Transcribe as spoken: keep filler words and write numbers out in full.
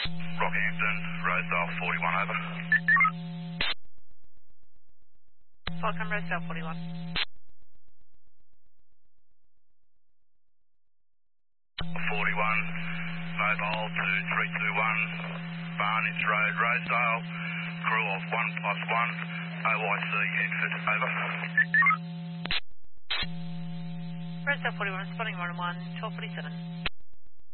Rockhampton, Rosedale forty-one, over. Falcon Rosedale forty-one. forty-one, mobile to three two one, Barnes Road, Rosedale, crew of one plus one, O I C Edford, over. Rosedale forty-one, responding one one, twelve forty-seven.